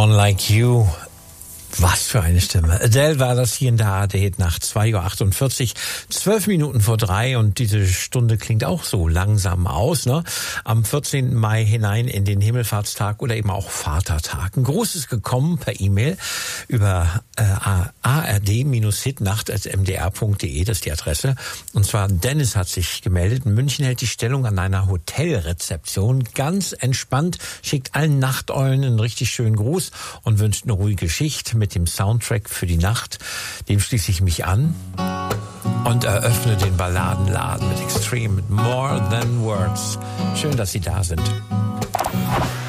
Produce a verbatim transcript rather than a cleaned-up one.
Someone Like You. Was für eine Stimme. Adele war das hier in der A R D nach zwei Uhr achtundvierzig, zwölf Minuten vor drei, und diese Stunde klingt auch so langsam aus, ne? Am vierzehnten Mai hinein in den Himmelfahrtstag oder eben auch Vatertag. Ein Gruß ist gekommen per E-Mail über äh, a r d hitnacht at m d r punkt d e, das ist die Adresse. Und zwar Dennis hat sich gemeldet. In München hält die Stellung an einer Hotelrezeption. Ganz entspannt, schickt allen Nachteulen einen richtig schönen Gruß und wünscht eine ruhige Schicht mit dem Soundtrack für die Nacht. Dem schließe ich mich an und eröffne den Balladenladen mit Extreme, mit More Than Words. Schön, dass Sie da sind.